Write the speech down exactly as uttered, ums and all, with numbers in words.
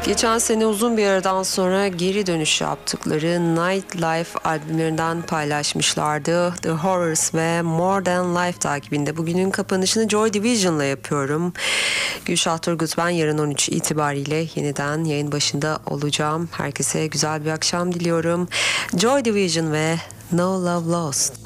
Geçen sene uzun bir aradan sonra geri dönüş yaptıkları Nightlife albümlerinden paylaşmışlardı. The Horrors ve More Than Life takibinde. Bugünün kapanışını Joy Division'la yapıyorum. Gülşah Turgut ben, yarın on üç itibariyle yeniden yayın başında olacağım. Herkese güzel bir akşam diliyorum. Joy Division ve No Love Lost.